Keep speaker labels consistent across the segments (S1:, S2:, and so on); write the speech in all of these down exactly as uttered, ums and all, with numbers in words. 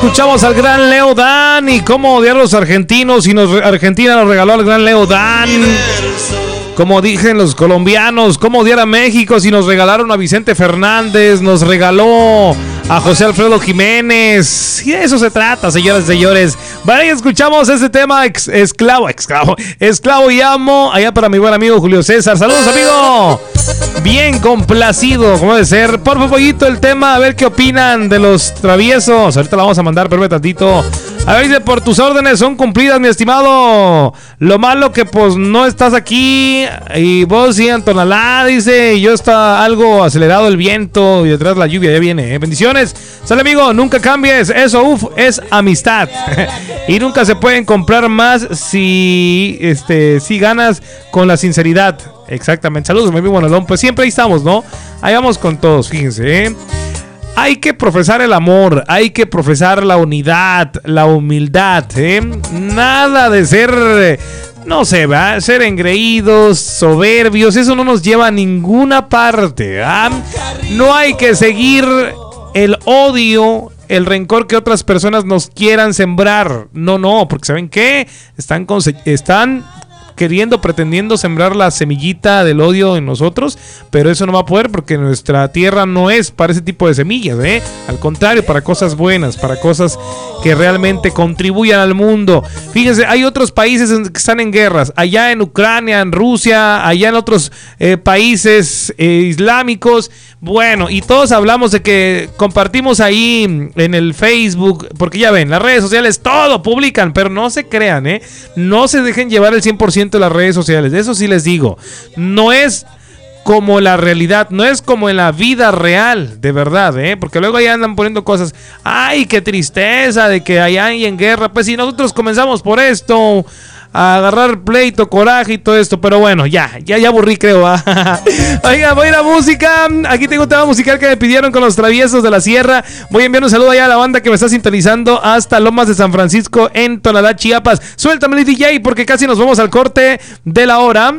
S1: escuchamos al gran Leo Dan y cómo odiar a los argentinos y nos, Argentina nos regaló al gran Leo Dan. Como dicen los colombianos, cómo odiar a México si nos regalaron a Vicente Fernández, nos regaló a José Alfredo Jiménez. Y de eso se trata, señoras y señores. Vale, escuchamos ese tema, ex, esclavo, esclavo, esclavo y amo, allá para mi buen amigo Julio César. Saludos, amigo. Bien complacido, como debe ser. Por favorito el tema, a ver qué opinan de los traviesos. Ahorita la vamos a mandar, pero tantito. A ver, dice, por tus órdenes son cumplidas, mi estimado. Lo malo que pues no estás aquí. Y vos sí, Antonalá, dice. Y yo está algo acelerado el viento. Y detrás la lluvia ya viene, ¿eh? Bendiciones. Sale, amigo, nunca cambies. Eso, uff, es amistad. Y nunca se pueden comprar más si, este, si ganas con la sinceridad. Exactamente. Saludos, mi amigo Bonalón. Pues siempre ahí estamos, ¿no? Ahí vamos con todos, fíjense, ¿eh? Hay que profesar el amor, hay que profesar la unidad, la humildad, ¿eh? Nada de ser, no sé, ¿verdad? Ser engreídos, soberbios, eso no nos lleva a ninguna parte, ¿verdad? No hay que seguir el odio, el rencor que otras personas nos quieran sembrar. No, no, porque ¿saben qué? Están, conse- están queriendo, pretendiendo sembrar la semillita del odio en nosotros, pero eso no va a poder porque nuestra tierra no es para ese tipo de semillas, ¿eh? Al contrario, para cosas buenas, para cosas que realmente contribuyan al mundo. Fíjense, hay otros países que están en guerras, allá en Ucrania, en Rusia, allá en otros eh, países eh, islámicos. Bueno, y todos hablamos de que compartimos ahí en el Facebook, porque ya ven, las redes sociales todo publican, pero no se crean, ¿eh? No se dejen llevar el cien por ciento de las redes sociales, de eso sí les digo. No es como la realidad, no es como en la vida real, de verdad, ¿eh? Porque luego ahí andan poniendo cosas, ay, qué tristeza de que allá hay en guerra. Pues si nosotros comenzamos por esto, a agarrar pleito, coraje y todo esto, pero bueno, ya, ya, ya aburrí, creo. Oiga, voy a ir a música. Aquí tengo un tema musical que me pidieron con los Traviesos de la Sierra. Voy a enviar un saludo allá a la banda que me está sintonizando hasta Lomas de San Francisco en Tonalá, Chiapas. Suéltame el D J porque casi nos vamos al corte de la hora.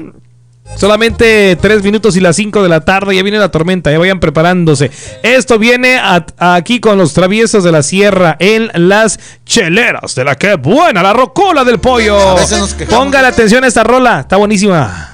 S1: Solamente tres minutos y las cinco de la tarde. Ya viene la tormenta, ya vayan preparándose. Esto viene a, a aquí con los Traviesos de la Sierra en las cheleras de la que buena, la rocola del pollo. Póngale atención a esta rola, está buenísima.